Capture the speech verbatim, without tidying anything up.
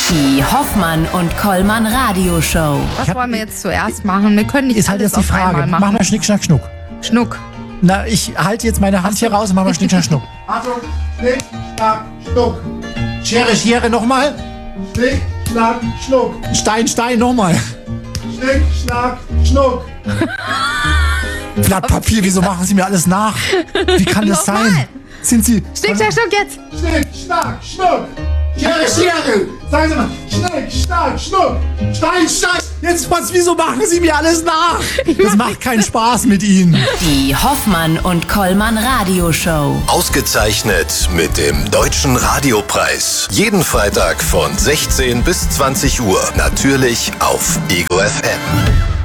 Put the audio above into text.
Die Hoffmann und Kollmann Radioshow. Was wollen wir jetzt zuerst machen? Wir können nicht Ist halt alles jetzt die auf Frage. einmal machen. Mach mal Schnick, Schnack, Schnuck. Schnuck. Na, ich halte jetzt meine Hand hier raus und mach mal Schnick, Schnack, Schnuck. Achtung, Schnick, Schnack, Schnuck. Schere, Schere, nochmal. Schnick, Schnack, Schnuck. Stein, Stein, nochmal. Schnick, Schnack, Schnuck. Blatt Papier, wieso machen Sie mir alles nach? Wie kann das Nochmal. sein? Sind Sie... Schnick, schnack, schnuck jetzt. Schnick, Schnack, Schnuck. Schere, Schere. Sagen Sie mal. Schnick, Schnack, Schnuck. Stein, Stein. Jetzt was, wieso machen Sie mir alles nach? Das macht keinen Spaß mit Ihnen. Die Hoffmann und Kollmann Radioshow. Ausgezeichnet mit dem Deutschen Radiopreis. Jeden Freitag von sechzehn bis zwanzig Uhr. Natürlich auf Ego F M.